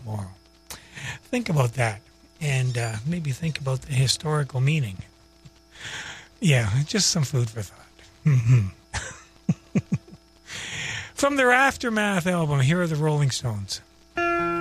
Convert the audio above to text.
tomorrow. Think about that, and maybe think about the historical meaning. Yeah, just some food for thought. From their Aftermath album, here are the Rolling Stones.